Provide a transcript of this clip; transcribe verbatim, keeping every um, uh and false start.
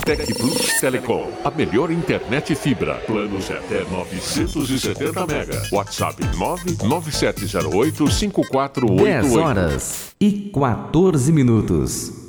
Tec Plus Telecom, a melhor internet fibra. Planos até novecentos e setenta mega. WhatsApp nove nove sete zero oito cinco quatro oito oito. dez horas e quatorze minutos.